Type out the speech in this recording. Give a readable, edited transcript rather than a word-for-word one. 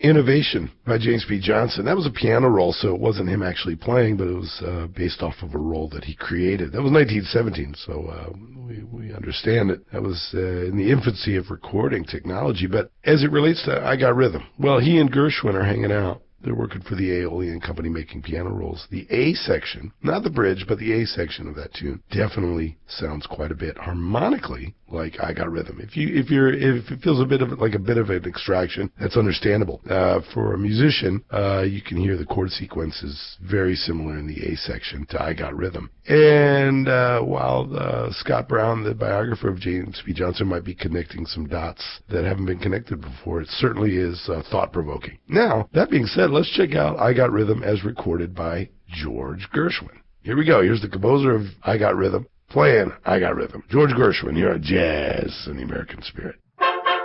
Innovation by James P. Johnson. That was a piano roll, so it wasn't him actually playing, but it was based off of a roll that he created. That was 1917, so we understand it. That was in the infancy of recording technology. But as it relates to I Got Rhythm, well, he and Gershwin are hanging out. They're working for the Aeolian Company making piano rolls. The A section, not the bridge, but the A section of that tune definitely sounds quite a bit harmonically like I Got Rhythm. If it feels a bit of an extraction, that's understandable. For a musician, you can hear the chord sequences very similar in the A section to I Got Rhythm. And while Scott Brown, the biographer of James P. Johnson, might be connecting some dots that haven't been connected before, it certainly is thought-provoking. Now, that being said, let's check out I Got Rhythm as recorded by George Gershwin. Here we go. Here's the composer of I Got Rhythm playing I Got Rhythm. George Gershwin here on Jazz and the American Spirit.